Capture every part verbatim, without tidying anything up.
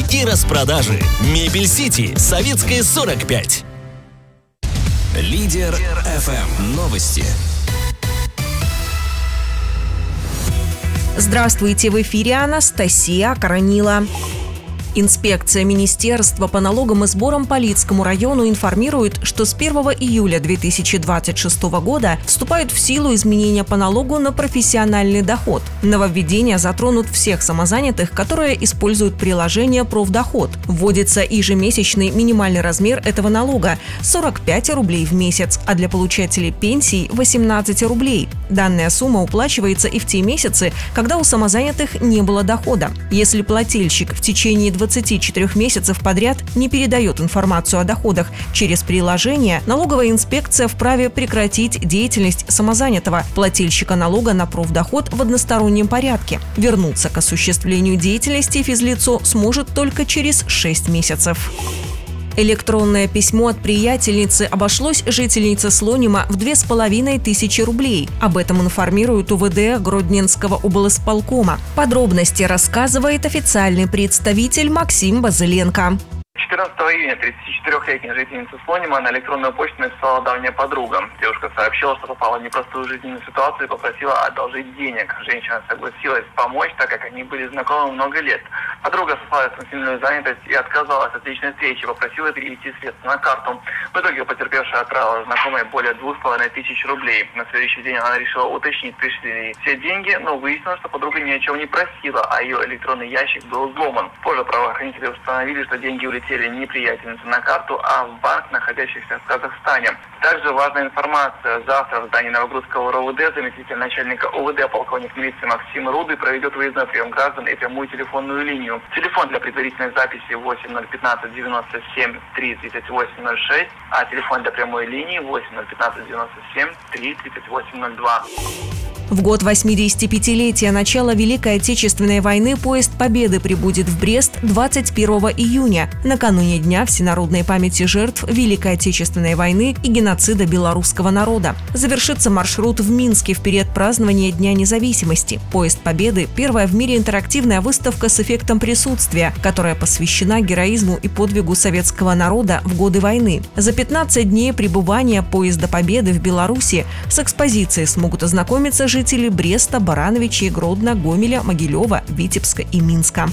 акции и распродажи. Мебель Сити, Советская, сорок пять. Лидер эф эм. Новости. Здравствуйте, в эфире Анастасия Коронила. Инспекция Министерства по налогам и сборам по Лидскому району информирует, что с первого июля две тысячи двадцать шестого года вступают в силу изменения по налогу на профессиональный доход. Нововведения затронут всех самозанятых, которые используют приложение «Профдоход». Вводится ежемесячный минимальный размер этого налога – сорок пять рублей в месяц, а для получателей пенсий – восемнадцать рублей. Данная сумма уплачивается и в те месяцы, когда у самозанятых не было дохода. Если плательщик в течение двадцати четырёх месяцев подряд не передает информацию о доходах через приложение, налоговая инспекция вправе прекратить деятельность самозанятого, плательщика налога на профдоход в одностороннем порядке. Вернуться к осуществлению деятельности физлицо сможет только через шесть месяцев. Электронное письмо от приятельницы обошлось жительнице Слонима в две с половиной тысячи рублей. Об этом информирует УВД Гродненского облсполкома. Подробности рассказывает официальный представитель Максим Базыленко. четырнадцатого июня тридцатичетырёхлетняя жительница Слонима на электронную почту написала давняя подруга. Девушка сообщила, что попала в непростую жизненную ситуацию и попросила одолжить денег. Женщина согласилась помочь, так как они были знакомы много лет. Подруга сослалась на сильную занятость и отказалась от личной встречи, попросила перевести средства на карту. В итоге потерпевшая отправила знакомой более двух с половиной тысяч рублей. На следующий день она решила уточнить, пришли ли все деньги, но выяснилось, что подруга ни о чем не просила, а ее электронный ящик был взломан. Позже правоохранители установили, что деньги улетели не приятельнице на карту, а в банк, находящийся в Казахстане. Также важная информация. Завтра в здании Новогрудского РОВД заместитель начальника ОВД полковник милиции Максим Руды проведет выездной прием граждан и прямую телефонную линию. Телефон для предварительной записи восемь ноль пятнадцать девяносто семь три тридцать восемь ноль шесть, а телефон для прямой линии восемь ноль пятнадцать девяносто семь три тридцать восемь ноль два. В год восьмидесятипятилетия начала Великой Отечественной войны поезд Победы прибудет в Брест двадцать первого июня, накануне Дня всенародной памяти жертв Великой Отечественной войны и геноцида белорусского народа. Завершится маршрут в Минске в период празднования Дня независимости. Поезд Победы – первая в мире интерактивная выставка с эффектом присутствия, которая посвящена героизму и подвигу советского народа в годы войны. За пятнадцать дней пребывания поезда Победы в Беларуси с экспозицией смогут ознакомиться жители Бреста, Барановичей, Гродно, Гомеля, Могилева, Витебска и Минска.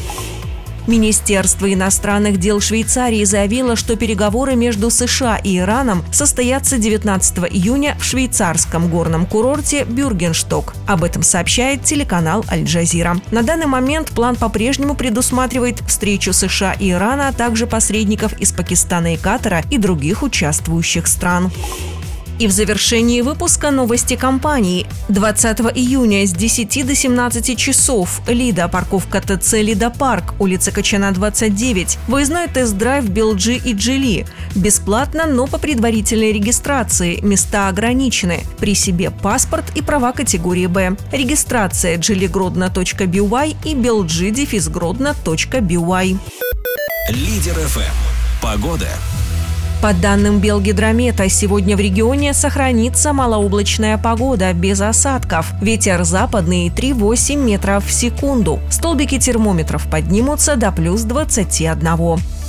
Министерство иностранных дел Швейцарии заявило, что переговоры между США и Ираном состоятся девятнадцатого июня в швейцарском горном курорте Бюргеншток. Об этом сообщает телеканал Аль-Джазира. На данный момент план по-прежнему предусматривает встречу США и Ирана, а также посредников из Пакистана и Катара и других участвующих стран. И в завершении выпуска новости компании. двадцатого июня с десяти до семнадцати часов Лида, парковка ТЦ Лида Парк, улица Кочана, двадцать девять. Выездной тест-драйв Белджи и Джили. Бесплатно, но по предварительной регистрации. Места ограничены. При себе паспорт и права категории Б. Регистрация джили-гродно точка би уай и белджи-гродно точка би уай. Лидер эф эм. Погода. По данным Белгидромета, сегодня в регионе сохранится малооблачная погода без осадков. Ветер западный три целых восемь десятых метров в секунду. Столбики термометров поднимутся до плюс двадцати одного.